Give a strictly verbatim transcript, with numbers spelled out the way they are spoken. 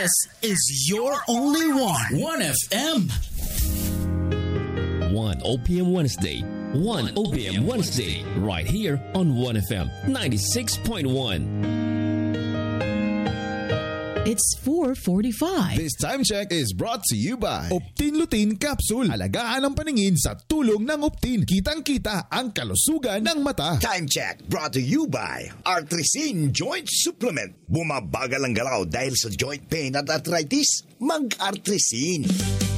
This is your only one. one F M. one O P M Wednesday. one O P M Wednesday. Right here on one F M ninety-six point one. It's four forty-five. This time check is brought to you by Optin Lutein Capsule. Alagaan ang paningin sa tulong ng Optin. Kitang-kita ang kalusugan ng mata. Time check brought to you by Artrisin Joint Supplement. Bumabagal ang galaw dahil sa joint pain at arthritis. Mag-Artrisin.